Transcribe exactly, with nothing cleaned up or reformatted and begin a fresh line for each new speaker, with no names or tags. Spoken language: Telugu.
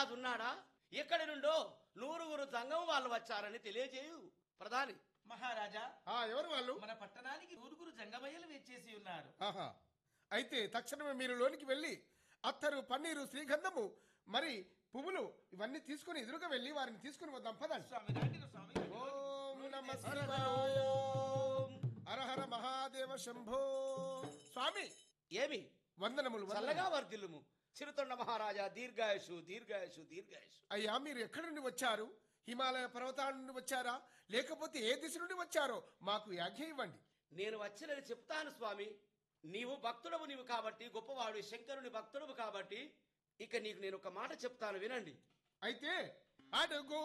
మహారాజు ఉన్నాడా? ఎక్కడి నుండో నూరుగురు సంఘం వాళ్ళు వచ్చారని తెలియజేయు ప్రధాని.
మహారాజా,
ఆ ఎవరు వాళ్ళు?
మన పట్టణానికి నూరుగురు జంగమయ్యలు వేచేసి ఉన్నారు.
ఆహా, అయితే తక్షణమే మీరు లోనికి వెళ్ళి అత్తరు, పన్నీరు, శ్రీగంధము, మరి పువ్వులు ఇవన్నీ తీసుకుని ఎదురుగా వెళ్ళి వారిని తీసుకుని వద్దాం. పదండి.
స్వామి రండి, స్వామి రండి.
ఓం నమః శివాయ. హరహర మహాదేవ శంభో. స్వామి
ఏమి
వందనములు.
చల్లగా
వందనములు.
వర్ధిల్లుము. చిరుతొండ మహారాజా, దీర్ఘాయుషు దీర్ఘాయుషు దీర్ఘాయుషు.
అయ్యా, మీరు ఎక్కడి నుండి వచ్చారు? హిమాలయ పర్వతాల నుండి వచ్చారా, లేకపోతే ఏ దిశ నుండి వచ్చారో మాకు యాజ్ఞ ఇవ్వండి.
నేను వచ్చినది చెప్తాను స్వామి. నీవు భక్తుడవు నీవు కాబట్టి, గొప్పవాడు శంకరుని భక్తుడవు కాబట్టి, ఇక నీకు నేను ఒక మాట చెప్తాను, వినండి.
అయితే అడుగు